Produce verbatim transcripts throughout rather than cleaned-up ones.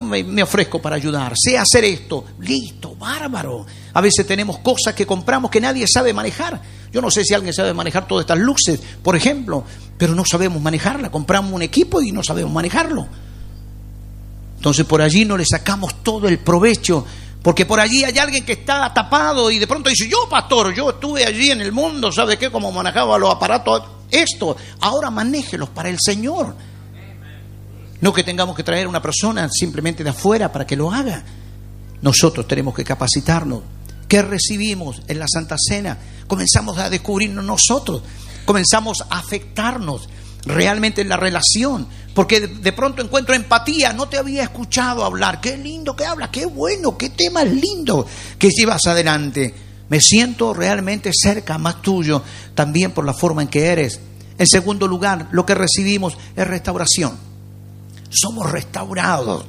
me, me ofrezco para ayudar, sé hacer esto, listo, bárbaro. A veces tenemos cosas que compramos que nadie sabe manejar. Yo no sé si alguien sabe manejar todas estas luces, por ejemplo, pero no sabemos manejarla. Compramos un equipo y no sabemos manejarlo. Entonces por allí no le sacamos todo el provecho, porque por allí hay alguien que está tapado y de pronto dice: yo, pastor, yo estuve allí en el mundo, ¿sabe qué? Como manejaba los aparatos, esto, ahora manéjelos para el Señor. No que tengamos que traer a una persona simplemente de afuera para que lo haga. Nosotros tenemos que capacitarnos. ¿Qué recibimos en la Santa Cena? Comenzamos a descubrirnos nosotros, comenzamos a afectarnos realmente en la relación, porque de pronto encuentro empatía. No te había escuchado hablar, qué lindo que hablas, qué bueno, qué tema lindo que llevas adelante. Me siento realmente cerca, más tuyo, también por la forma en que eres. En segundo lugar, lo que recibimos es restauración. Somos restaurados.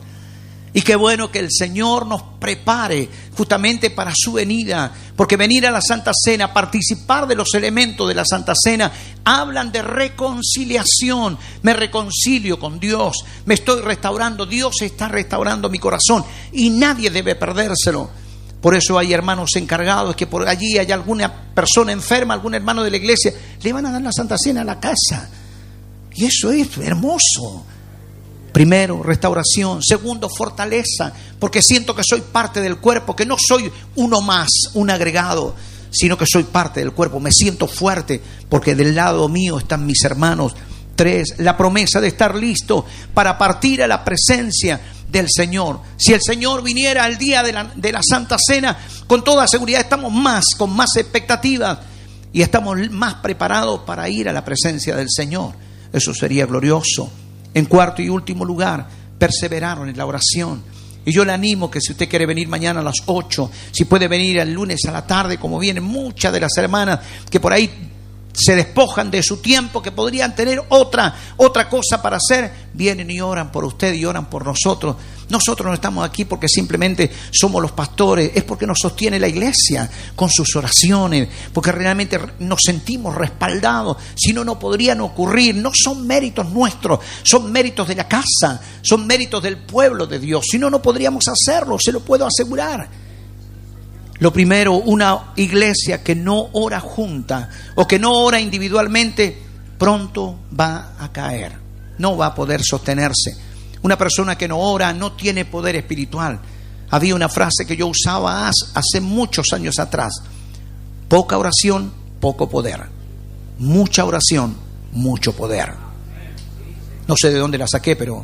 Y qué bueno que el Señor nos prepare justamente para su venida, porque venir a la Santa Cena, participar de los elementos de la Santa Cena, hablan de reconciliación. Me reconcilio con Dios, me estoy restaurando, Dios está restaurando mi corazón y nadie debe perdérselo. Por eso hay hermanos encargados que por allí hay alguna persona enferma, algún hermano de la iglesia, le van a dar la Santa Cena a la casa. Y eso es hermoso. Primero, restauración. Segundo, fortaleza, porque siento que soy parte del cuerpo, que no soy uno más, un agregado, sino que soy parte del cuerpo. Me siento fuerte porque del lado mío están mis hermanos. Tres, la promesa de estar listo para partir a la presencia del Señor. Si el Señor viniera al día de la, de la Santa Cena, con toda seguridad estamos más, con más expectativas y estamos más preparados para ir a la presencia del Señor. Eso sería glorioso. En cuarto y último lugar, perseveraron en la oración. Y yo le animo que si usted quiere venir mañana a las ocho, si puede venir el lunes a la tarde, como vienen muchas de las hermanas que por ahí se despojan de su tiempo, que podrían tener otra, otra cosa para hacer, vienen y oran por usted y oran por nosotros. Nosotros no estamos aquí porque simplemente somos los pastores, es porque nos sostiene la iglesia con sus oraciones, porque realmente nos sentimos respaldados. Si no, no podrían ocurrir. No son méritos nuestros, son méritos de la casa, son méritos del pueblo de Dios. Si no, no podríamos hacerlo, se lo puedo asegurar. Lo primero, una iglesia que no ora junta o que no ora individualmente, pronto va a caer, no va a poder sostenerse. Una persona que no ora no tiene poder espiritual. Había una frase que yo usaba hace muchos años atrás: poca oración, poco poder. Mucha oración, mucho poder. No sé de dónde la saqué, pero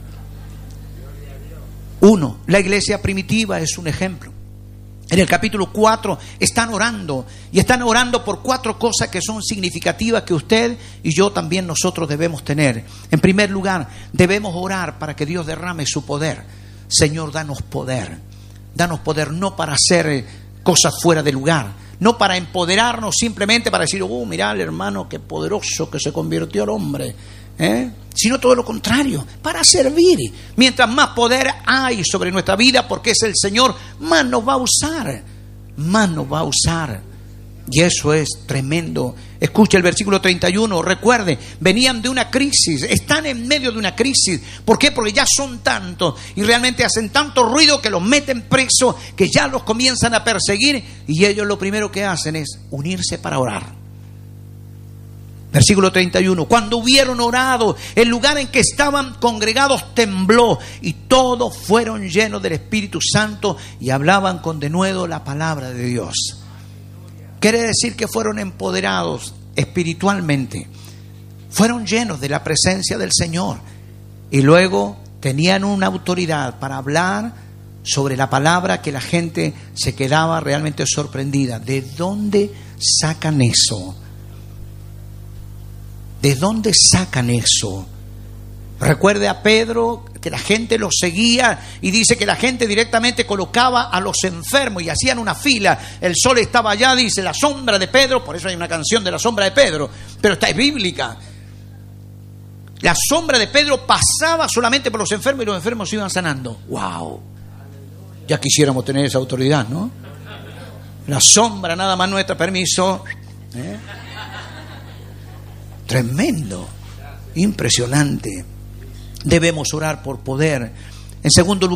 uno, la iglesia primitiva es un ejemplo. En el capítulo cuatro están orando y están orando por cuatro cosas que son significativas, que usted y yo también nosotros debemos tener. En primer lugar, debemos orar para que Dios derrame su poder. Señor, danos poder. Danos poder no para hacer cosas fuera de lugar, no para empoderarnos simplemente para decir: oh, mirá el hermano, qué poderoso que se convirtió el hombre, ¿eh? Sino todo lo contrario, para servir. Mientras más poder hay sobre nuestra vida, porque es el Señor, más nos va a usar, más nos va a usar. Y eso es tremendo. Escucha el versículo treinta y uno. Recuerde, venían de una crisis, están en medio de una crisis. ¿Por qué? Porque ya son tantos y realmente hacen tanto ruido que los meten presos, que ya los comienzan a perseguir, y ellos lo primero que hacen es unirse para orar. Versículo treinta y uno. Cuando hubieron orado, el lugar en que estaban congregados tembló y todos fueron llenos del Espíritu Santo y hablaban con denuedo la palabra de Dios. Quiere decir que fueron empoderados espiritualmente, fueron llenos de la presencia del Señor y luego tenían una autoridad para hablar sobre la palabra, que la gente se quedaba realmente sorprendida. ¿De dónde sacan eso? ¿De dónde sacan eso? Recuerde a Pedro, que la gente lo seguía, y dice que la gente directamente colocaba a los enfermos y hacían una fila. El sol estaba allá, dice, la sombra de Pedro. Por eso hay una canción de la sombra de Pedro, pero esta es bíblica. La sombra de Pedro pasaba solamente por los enfermos y los enfermos se iban sanando. ¡Wow! Ya quisiéramos tener esa autoridad, ¿no? La sombra nada más nuestra, permiso, ¿eh? Tremendo, impresionante. Debemos orar por poder. En segundo lugar,